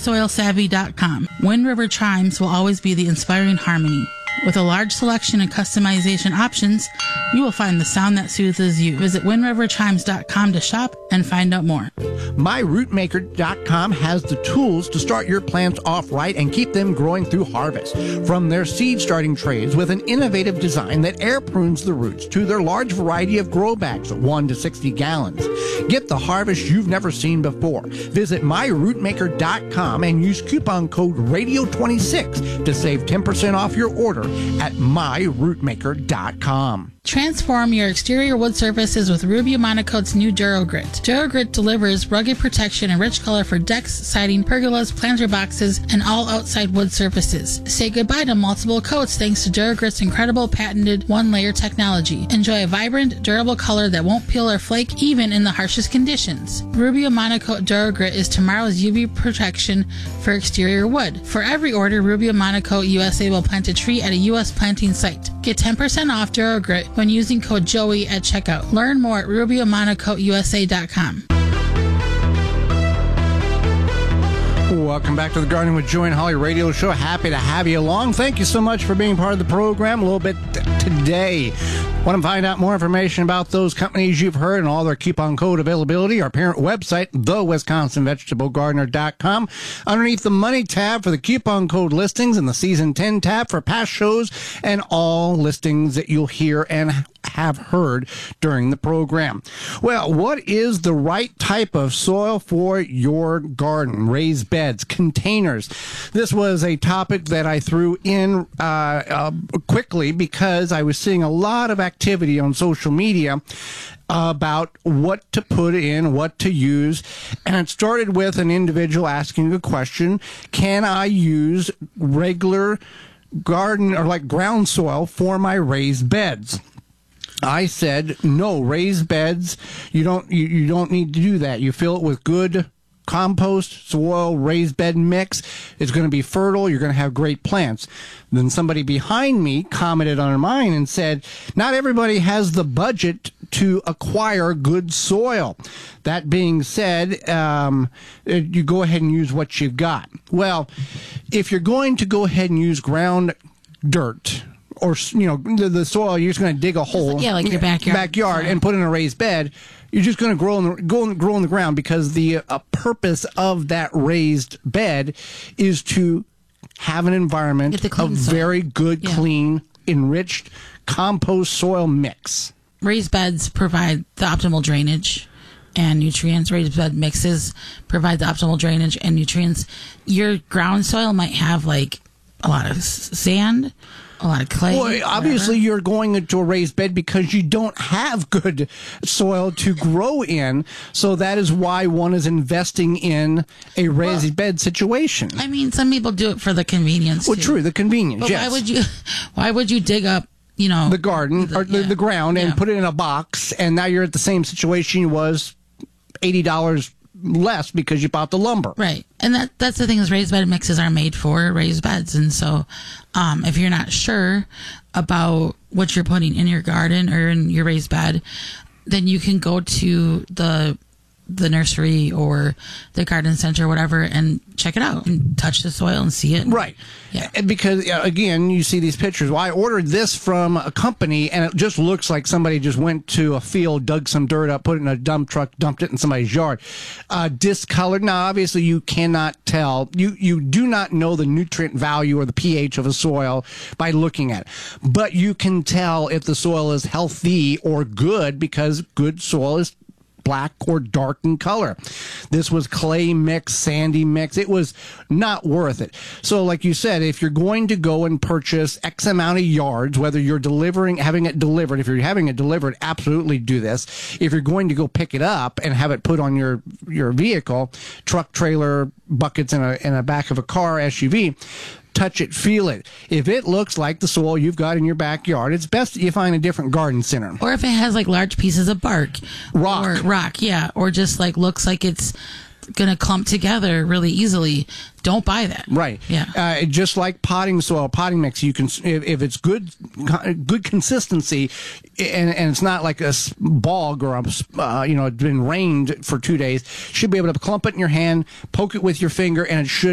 mysoilsavvy.com. Wind River Chimes will always be the inspiring harmony. With a large selection and customization options, you will find the sound that soothes you. Visit windriverchimes.com to shop and find out more. MyRootmaker.com has the tools to start your plants off right and keep them growing through harvest. From their seed starting trays with an innovative design that air prunes the roots to their large variety of grow bags of 1 to 60 gallons. Get the harvest you've never seen before. Visit MyRootmaker.com and use coupon code RADIO26 to save 10% off your order at myrootmaker.com. Transform your exterior wood surfaces with Rubio Monocoat's new DuraGrit. DuraGrit delivers rugged protection and rich color for decks, siding, pergolas, planter boxes, and all outside wood surfaces. Say goodbye to multiple coats thanks to DuraGrit's incredible patented one-layer technology. Enjoy a vibrant, durable color that won't peel or flake even in the harshest conditions. Rubio Monocoat DuraGrit is tomorrow's UV protection for exterior wood. For every order, Rubio Monocoat USA will plant a tree at a U.S. planting site. Get 10% off DuraGrit when using code Joey at checkout. Learn more at RubioMonocoatUSA.com. Welcome back to the Gardening with Joey and Holly radio show. Happy to have you along. Thank you so much for being part of the program a little bit today. Want to find out more information about those companies you've heard and all their coupon code availability? Our parent website, thewisconsinvegetablegardener.com. Underneath the Money tab for the coupon code listings and the Season 10 tab for past shows and all listings that you'll hear and have heard during the program. Well, what is the right type of soil for your garden? Raised beds, containers. This was a topic that I threw in quickly because I was seeing a lot of activity on social media about what to put in, what to use. And it started with an individual asking a question: can I use regular garden or like ground soil for my raised beds? I said, no, raised beds, you don't need to do that. You fill it with good compost, soil, raised bed mix. It's going to be fertile. You're going to have great plants. Then somebody behind me commented on mine and said, not everybody has the budget to acquire good soil. That being said, you go ahead and use what you've got. Well, if you're going to go ahead and use ground dirt, or, you know, the soil, you're just going to dig a hole, like your backyard, and put in a raised bed. You're just going to grow in the ground because the purpose of that raised bed is to have an environment of very good, clean, enriched compost soil mix. Raised beds provide the optimal drainage and nutrients. Raised bed mixes provide the optimal drainage and nutrients. Your ground soil might have like a lot of sand, a lot of clay. Well, obviously, you're going into a raised bed because you don't have good soil to grow in. So that is why one is investing in a raised bed situation. I mean, some people do it for the convenience. Well, true, the convenience. But yes. Why would you dig up, you know, the garden or the ground and put it in a box, and now you're at the same situation you was $80 less because you bought the lumber. Right. And that's the thing, is raised bed mixes are made for raised beds. And so if you're not sure about what you're putting in your garden or in your raised bed, then you can go to the nursery or the garden center or whatever and check it out and touch the soil and see it. Right. Yeah. Because, again, you see these pictures. Well, I ordered this from a company, and it just looks like somebody just went to a field, dug some dirt up, put it in a dump truck, dumped it in somebody's yard. Discolored. Now, obviously, you cannot tell. You do not know the nutrient value or the pH of a soil by looking at it. But you can tell if the soil is healthy or good, because good soil is black or dark in color. This was clay mix, sandy mix. It was not worth it. So like you said, if you're going to go and purchase X amount of yards, whether you're having it delivered, if you're having it delivered, absolutely do this. If you're going to go pick it up and have it put on your vehicle, truck, trailer, buckets in a back of a car, SUV, touch it, feel it. If it looks like the soil you've got in your backyard, it's best that you find a different garden center. Or if it has like large pieces of bark. Rock, yeah. Or just like looks like it's going to clump together really easily. Don't buy that. Right. Yeah. Just like potting soil, potting mix, you can, if it's good consistency, and it's not like a bog or it's been rained for 2 days, you should be able to clump it in your hand, poke it with your finger, and it should